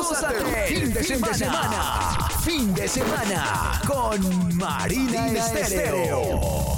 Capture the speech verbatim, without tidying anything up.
Gózate fin de semana. Fin de semana con Marina Estéreo.